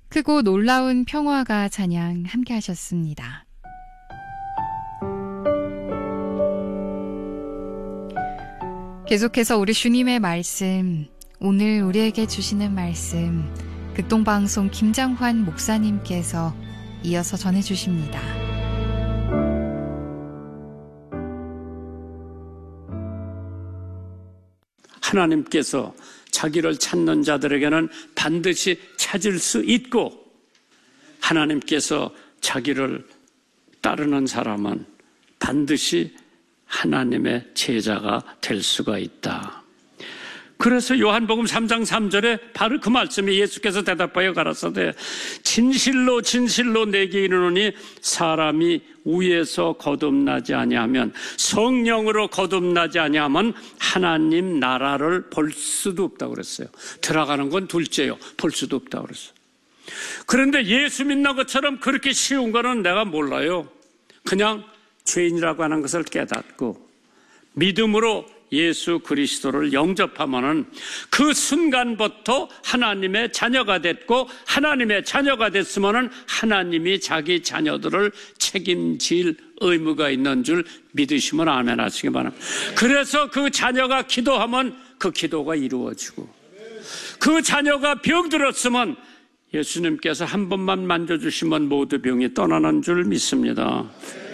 크고 놀라운 평화가 찬양 함께 하셨습니다. 계속해서 우리 주님의 말씀, 오늘 우리에게 주시는 말씀, 극동방송 김장환 목사님께서 이어서 전해주십니다. 하나님께서 자기를 찾는 자들에게는 반드시 찾을 수 있고, 하나님께서 자기를 따르는 사람은 반드시 하나님의 제자가 될 수가 있다. 그래서 요한복음 3장 3절에 바로 그 말씀에 예수께서 대답하여 가라사대 진실로 진실로 내게 이르노니 사람이 위에서 거듭나지 아니하면, 성령으로 거듭나지 아니하면 하나님 나라를 볼 수도 없다고 그랬어요. 들어가는 건 둘째요, 볼 수도 없다고 그랬어요. 그런데 예수 믿는 것처럼 그렇게 쉬운 거는 내가 몰라요. 그냥 죄인이라고 하는 것을 깨닫고 믿음으로 예수 그리스도를 영접하면은 그 순간부터 하나님의 자녀가 됐고, 하나님의 자녀가 됐으면은 하나님이 자기 자녀들을 책임질 의무가 있는 줄 믿으시면 아멘 하시기 바랍니다. 그래서 그 자녀가 기도하면 그 기도가 이루어지고, 그 자녀가 병들었으면 예수님께서 한 번만 만져주시면 모두 병이 떠나는 줄 믿습니다.